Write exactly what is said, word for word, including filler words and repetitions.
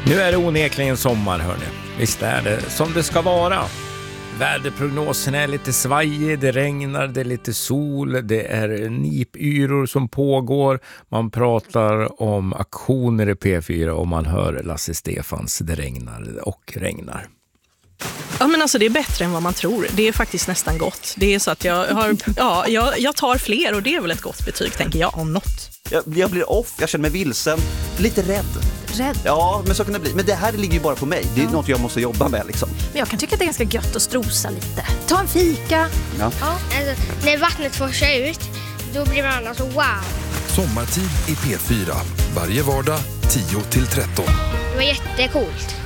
Nu är det onekligen sommar, hörni. Visst är det som det ska vara. Väderprognosen är lite svajig, det regnar, det är lite sol, det är nipyror som pågår. Man pratar om aktioner i P fyra och man hör Lasse Stefans Det regnar och regnar. Ja, men alltså det är bättre än vad man tror. Det är faktiskt nästan gott. Det är så att jag har, ja, jag, jag tar fler och det är väl ett gott betyg, tänker jag, om något. Jag, jag blir off, jag känner mig vilsen, lite rädd. Rädd? Ja, men så kan det bli. Men det här ligger ju bara på mig. Det är ja. något jag måste jobba med liksom. Men jag kan tycka att det är ganska gött att strosa lite. Ta en fika. Ja. Ja. Alltså, när vattnet forsar ut, då blir man alltså wow. Sommartid i P fyra. Varje vardag tio till tretton. Det var jättecoolt.